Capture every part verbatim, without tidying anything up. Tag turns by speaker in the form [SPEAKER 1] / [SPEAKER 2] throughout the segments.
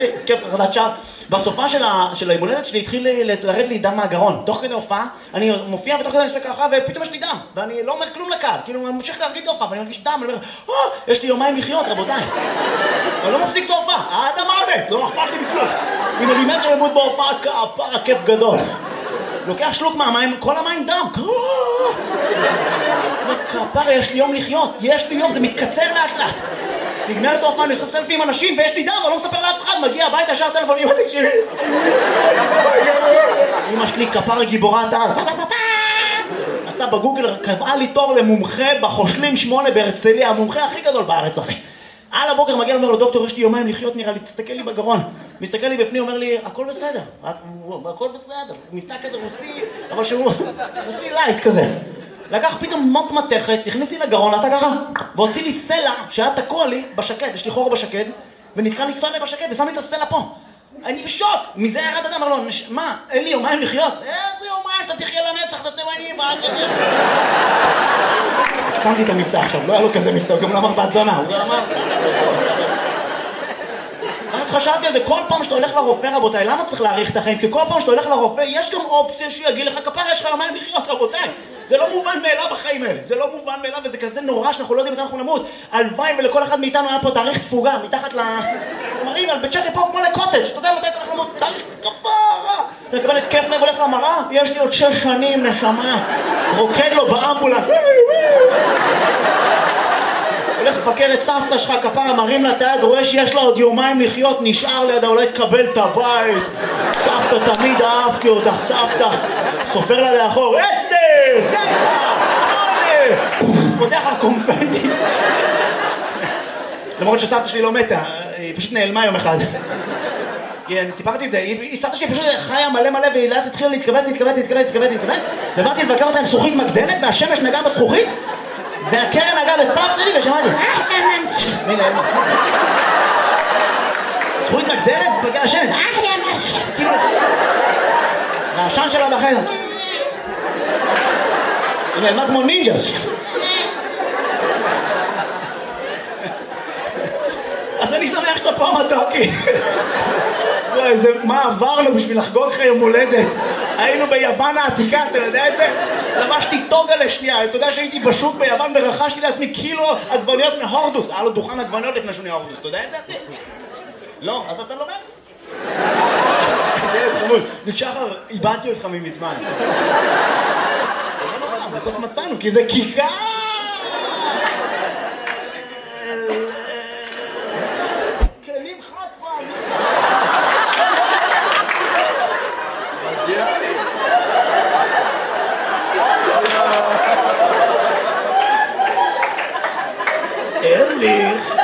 [SPEAKER 1] התקף חרדת שווא. בסופה של היום הולדת שלי התחיל לרד לי דם מהגרון. תוך כדי הופעה, אני מופיע ותוך כדי אני עושה ככה ופתאום יש לי דם. ואני לא אומר כלום לקהל, כאילו אני ממשיך להרגיש את ההופעה ואני מרגיש דם, אני אומר, אה, יש לי יומיים לחיות רבותיי. אני לא מפסיק את ההופעה, האדם עבד, לא אכפת לי מכלום. אם אני מת של למות בהופעה, כפר הכיף גדול. לוקח שלוק מהמים, כל המים דם. כפר, יש לי יום לחיות, יש לי יום, זה מתקצר לאט לאט. נגמרת ההופעה, אני עושה סלפי עם אנשים ויש לי דם, אבל לא מספר לאף אחד, מגיע הביתה, ישר טלפון, אמא תקשיבי. אמא שלי כפר גיבורת העל. עשתה בגוגל, קבעה לי תור למומחה בחושלים שמונה בהרצליה, המומחה הכי גדול בארץ אחי. על הבוקר מגיע ואומר לו, דוקטור, יש לי יומיים לחיות, נראה לי, תסתכל לי בגרון. מסתכל לי בפני, אומר לי, הכל בסדר, הכל בסדר. מבטא כזה רוסי, אבל שהוא רוסי לייט כזה. לקח פתאום מוט מתכת, הכניס לי לגרון, עשה ככה, והוציא לי סלע שהיה תקוע לי בשקד, יש לי חור בשקד, ונתקע לי סלע בשקד, ושם לי את הסלע פה. אני בשוק, מזה ירד אדם, אמר לו, מה, אין לי יומיים לחיות? איזה יומיים, אתה תחיה לנצח, אתה תימני, מה אתה תחיה? שמתי את המבטא עכשיו, לא היה לו כזה מבטא, הוא גם לא אמר בת זונה, הוא גם אמר... אז חשבתי על זה, כל פעם שאתה הולך לרופא רבותיי, למה צריך להאריך את החיים? כי כל פעם שאתה הולך לרופא, יש גם אופציה שהוא יגיד לך, כפר, יש לך יומיים לחיות רבותיי. זה לא מובן מאליו בחיים האלה, זה לא מובן מאליו וזה כזה נורא שאנחנו לא יודעים מתי אנחנו נמות. הלוואי ולכל אחד מאיתנו היה פה תאריך תפוגה, מתחת ל... מראים על בית שחי פה כמו לקוטג', אתה יודע מתי אנחנו נמות, תאריך כפרה. אתה מקבל את כיף לב, הולך למראה, יש לי עוד שש שנים נשמה, רוקד לו באמבולנס. הולך לפקר את סבתא שלך כפרה, מרים לה את היד, רואה שיש לה עוד יומיים לחיות, נשאר לידה, אולי תקבל את הבית. סבתא, תמיד אהבתי אותך, סבתא. סופר לה לאחור, עשר, תשע, שמונה. פותח לה קונפנטי. למרות שסבתא שלי לא מתה, היא פשוט נעלמה יום אחד. כי אני סיפרתי את זה, סבתא שלי פשוט חיה מלא מלא והיא לאט התחילה להתכווץ, להתכווץ, להתכווץ, להתכווץ, להתכווץ. ובאתי לבקר אותה עם זכוכית מגדלת והשמש נגעה בזכוכית והקרן נגעה בסבתא שלי ושמעתי מילה אמא זכוכית מגדלת בגלל השמש כאילו והעשן שלה בחדר היא נעלמה כמו נינג'ה אז אני שמח שאתה פה מתוקי מה עברנו בשביל לחגוג לך יום הולדת היינו ביוון העתיקה, אתה יודע את זה? לבשתי טוגה לשנייה, אתה יודע שהייתי בשוק ביוון ורכשתי לעצמי קילו עגבניות מהורדוס היה לו דוכן עגבניות לפני שהוא נהיה הורדוס, אתה יודע את זה אחי? לא, אז אתה לומד? זה ילד חמוד, נשחר, איבדתי אותך ממזמן בסוף מצאנו, כי זה כיכר כלים חד פעם ארליך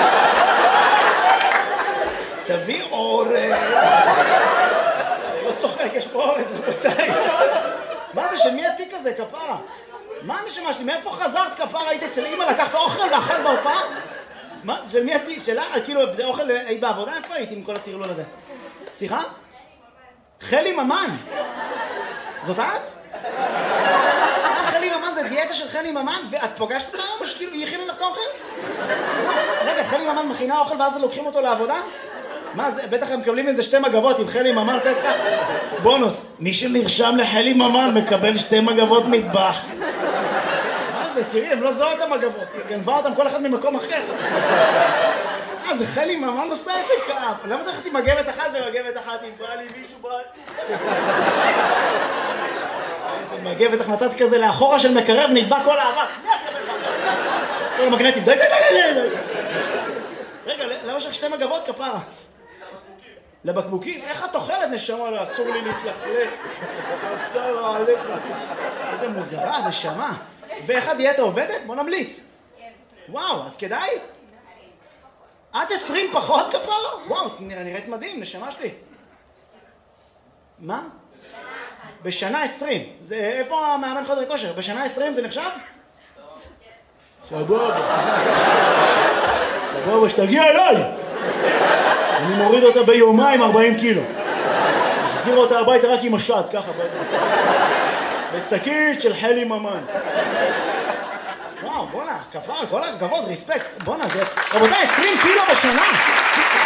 [SPEAKER 1] תביא אורז אני לא צוחק, יש פה אורז רבותיי מה זה, שמי התיק הזה כפרה? מה הנשמה שלי? מאיפה חזרת כפרה? היית אצל אמא, לקחת אוכל ואכל בהופעה? מה זה, שמי התיק? שלה? כאילו זה אוכל, היית בעבודה? איפה היית עם כל הטרלול הזה? סליחה? חלי ממן זאת את? חלי ממן זה דיאטה של חלי ממן ואת פוגשת אותה או שכאילו היא הכינה לך את האוכל? רגע, חלי ממן מכינה אוכל ואז לוקחים אותו לעבודה? מה זה, בטח הם מקבלים איזה שתי מגבות עם חלי ממן, תת לך בונוס, מי שנרשם לחלי ממן מקבל שתי מגבות מטבח מה זה, תראי, הם לא זוהו את המגבות, היא גנבה אותם כל אחד ממקום אחר אה, זה חלי ממן עושה את זה כאב למה אתה הולכת עם מגבת אחת ומגבת אחת אם בא לי מישהו בא איזה מגבת איך נתת כזה לאחורה של מקרב נדבק כל האבק כל המגנטים די די די די די רגע, למה יש לך שתי מגבות כפרה? לבקבוקים? איך את אוכלת נשמה? לא, אסור לי להתלכלך כפרה עליך איזה מוזרה נשמה ואיך הדיאטה עובדת? בוא נמליץ וואו, אז כדאי? את עשרים פחות כפרה? וואו, נראית מדהים, נשמה שלי מה? בשנה עשרים זה איפה המאמן חדר כושר? בשנה עשרים זה נחשב? סבבה סבבה, שתגיע אליי אני מוריד אותה ביומיים ארבעים קילו מחזיר אותה הביתה רק עם השד, ככה בשקית של חלי ממן וואו, בונה, כפרה, כל הכבוד, ריספקט בונה, זה רבותיי, עשרים קילו בשנה